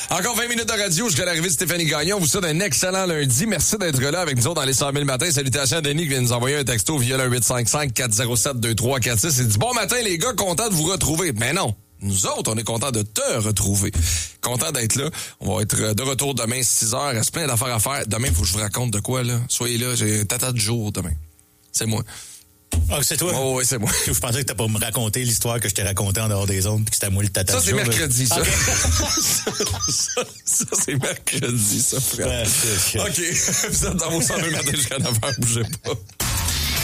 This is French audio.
Encore 20 minutes de radio jusqu'à l'arrivée de Stéphanie Gagnon. Vous souhaite un excellent lundi. Merci d'être là avec nous autres dans les 100 000 matins. Salutations à Denis qui vient nous envoyer un texto via le 855-407-2346. Il dit « Bon matin les gars, content de vous retrouver. » Mais non. Nous autres, on est contents de te retrouver. Content d'être là. On va être de retour demain, 6h. Il reste plein d'affaires à faire. Demain, il faut que je vous raconte de quoi, là. Soyez là, j'ai un tata de jour demain. C'est moi. Ah, c'est toi? Oh, oui, c'est moi. Je pensais que t'as pas me raconter l'histoire que je t'ai racontée en dehors des ondes puis que c'était moi le tata. Ça, c'est mercredi, ça. Okay. ça, c'est mercredi, ça, frère. Ouais, OK. Vous êtes dans vos 102 matins jusqu'à 9h. Bougez pas.